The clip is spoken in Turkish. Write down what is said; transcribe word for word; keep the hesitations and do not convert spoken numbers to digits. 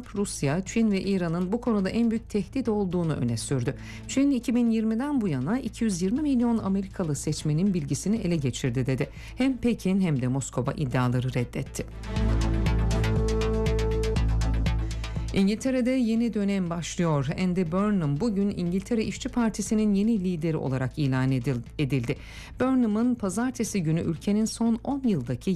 Trump, Rusya, Çin ve İran'ın bu konuda en büyük tehdit olduğunu öne sürdü. Çin iki bin yirmiden bu yana iki yüz yirmi milyon Amerikalı seçmenin bilgisini ele geçirdi dedi. Hem Pekin hem de Moskova iddiaları reddetti. İngiltere'de yeni dönem başlıyor. Andy Burnham bugün İngiltere İşçi Partisi'nin yeni lideri olarak ilan edildi. Burnham'ın pazartesi günü ülkenin son on yıldaki